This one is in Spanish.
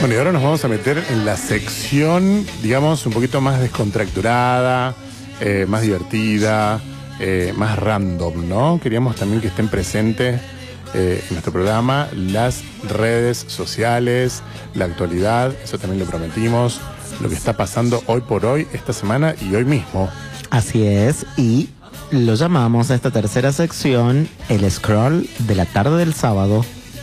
Bueno, y ahora nos vamos a meter en la sección, digamos, un poquito más descontracturada, más divertida, más random, ¿no? Queríamos también que estén presentes en nuestro programa las redes sociales, la actualidad, eso también lo prometimos, lo que está pasando hoy por hoy, esta semana y hoy mismo. Así es, y lo llamamos a esta tercera sección el scroll de la tarde del sábado.